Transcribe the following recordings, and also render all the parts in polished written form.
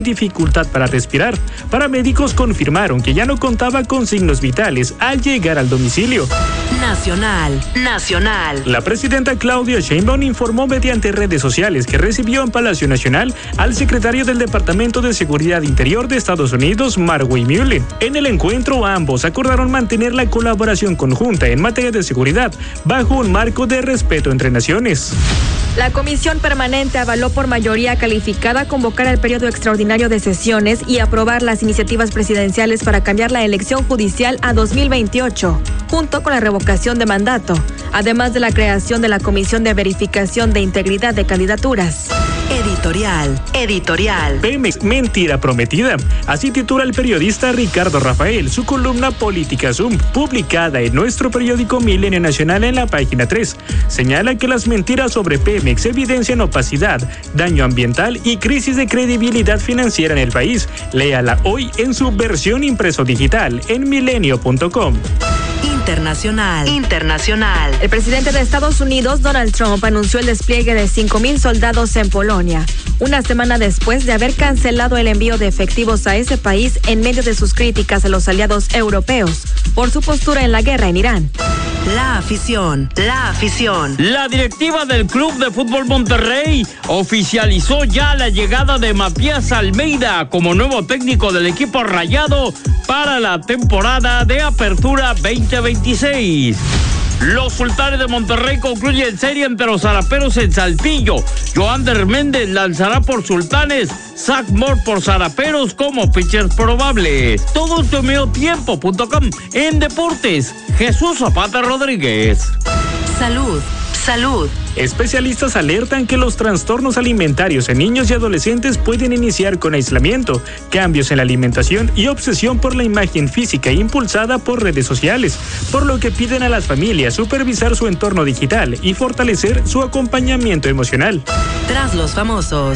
dificultad para respirar. Paramédicos confirmaron que ya no contaba con signos vitales al llegar al domicilio. Nacional. La presidenta Claudia Sheinbaum informó mediante redes sociales que recibió en Palacio Nacional al secretario del Departamento de Seguridad Interior de Estados Unidos, Markwayne Mullin. En el encuentro, ambos acordaron mantener la colaboración conjunta en materia de seguridad bajo un marco de respeto entre naciones. La Comisión Permanente avaló por mayoría calificada convocar el periodo extraordinario de sesiones y aprobar las iniciativas presidenciales para cambiar la elección judicial a 2028, junto con la revocación de mandato, además de la creación de la Comisión de Verificación de Integridad de Candidaturas. Editorial. Pemex, mentira prometida. Así titula el periodista Ricardo Rafael su columna Política Zoom, publicada en nuestro periódico Milenio Nacional en la página 3. Señala que las mentiras sobre Pemex evidencian opacidad, daño ambiental y crisis de credibilidad financiera en el país. Léala hoy en su versión impreso digital en milenio.com. Internacional. El presidente de Estados Unidos, Donald Trump, anunció el despliegue de 5,000 soldados en Polonia, una semana después de haber cancelado el envío de efectivos a ese país en medio de sus críticas a los aliados europeos por su postura en la guerra en Irán. La afición. La directiva del Club de Fútbol Monterrey oficializó ya la llegada de Matías Almeida como nuevo técnico del equipo rayado para la temporada de Apertura 2026. Los Sultanes de Monterrey concluyen serie ante los Zaraperos en Saltillo. Joander Méndez lanzará por Sultanes, Zach Moore por Zaraperos como pitchers probables. Todo esto en mediotiempo.com. En deportes, Jesús Zapata Rodríguez. Salud. Especialistas alertan que los trastornos alimentarios en niños y adolescentes pueden iniciar con aislamiento, cambios en la alimentación y obsesión por la imagen física impulsada por redes sociales, por lo que piden a las familias supervisar su entorno digital y fortalecer su acompañamiento emocional. Tras los famosos.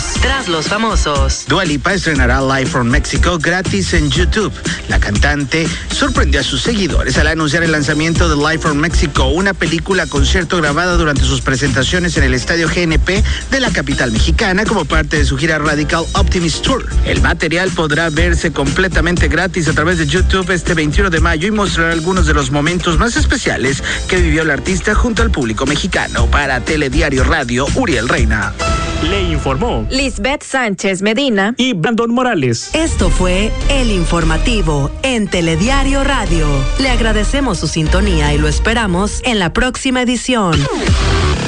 Dua Lipa estrenará Live from Mexico gratis en YouTube. La cantante sorprendió a sus seguidores al anunciar el lanzamiento de Live from Mexico, una película concierto grabada durante sus presentaciones en el estadio GNP de la capital mexicana como parte de su gira Radical Optimist Tour. El material podrá verse completamente gratis a través de YouTube este 21 de mayo y mostrará algunos de los momentos más especiales que vivió el artista junto al público mexicano. Para Telediario Radio, Uriel Reina. Le informó Lisbeth Sánchez Medina y Brandon Morales. Esto fue El Informativo en Telediario Radio. Le agradecemos su sintonía y lo esperamos en la próxima edición.